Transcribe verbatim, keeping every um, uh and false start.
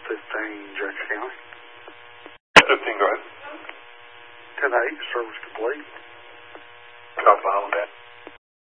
fifteen, Jackson County. fifteen, go ahead. ten eight, service complete. Copy on that.